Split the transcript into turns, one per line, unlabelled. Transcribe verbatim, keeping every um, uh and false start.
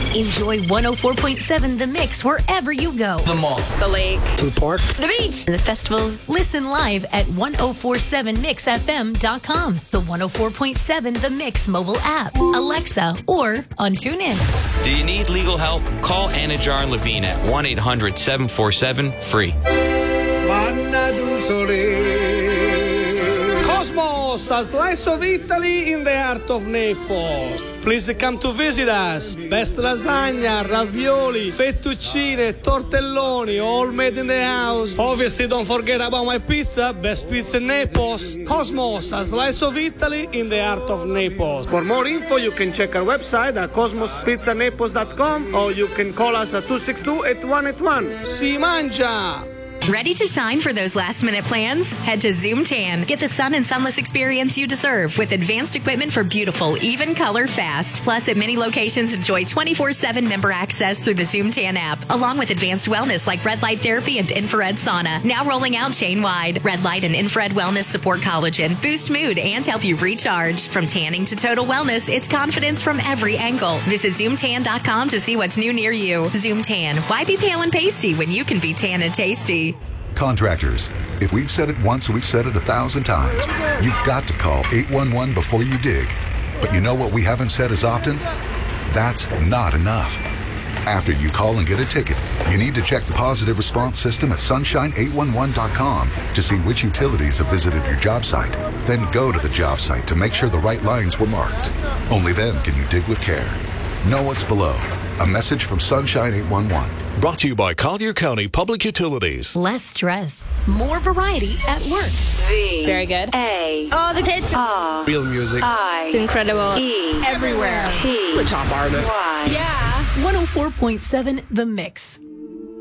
Enjoy one oh four point seven The Mix wherever you go.
The mall.
The lake.
The park.
The beach.
The festivals. Listen live at ten forty-seven mix f m dot com, the one oh four point seven The Mix mobile app, Alexa, or on TuneIn.
Do you need legal help? Call Anajar and Levine at one eight hundred seven four seven free.
Cosmos, a slice of Italy in the heart of Naples. Please come to visit us. Best lasagna, ravioli, fettuccine, tortelloni, all made in the house. Obviously, don't forget about my pizza. Best pizza in Naples. Cosmos, a slice of Italy in the heart of Naples. For more info, you can check our website at cosmos pizza naples dot com or you can call us at two six two, eight one eight one. Si mangia!
Ready to shine for those last-minute plans? Head to Zoom Tan. Get the sun and sunless experience you deserve with advanced equipment for beautiful, even color fast. Plus, at many locations, enjoy twenty-four seven member access through the Zoom Tan app, along with advanced wellness like red light therapy and infrared sauna. Now rolling out chain-wide. Red light and infrared wellness support collagen, boost mood, and help you recharge. From tanning to total wellness, it's confidence from every angle. Visit zoom tan dot com to see what's new near you. Zoom Tan. Why be pale and pasty when you can be tan and tasty?
Contractors, if we've said it once, we've said it a thousand times. You've got to call eight one one before you dig. But you know what we haven't said as often? That's not enough. After you call and get a ticket, you need to check the positive response system at sunshine eight one one dot com to see which utilities have visited your job site. Then go to the job site to make sure the right lines were marked. Only then can you dig with care. Know what's below. A message from Sunshine eight one one.
Brought to you by Collier County Public Utilities.
Less stress. More variety at work.
V. Very good. A.
Oh, the hits.
R.
Real music.
I. Incredible. E.
Everywhere.
T.
The top artist.
Y.
Yeah. one oh four point seven The Mix.